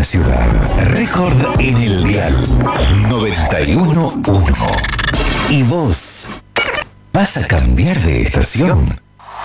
la ciudad. Récord en el dial 91.1. ¿Y vos vas a cambiar de estación?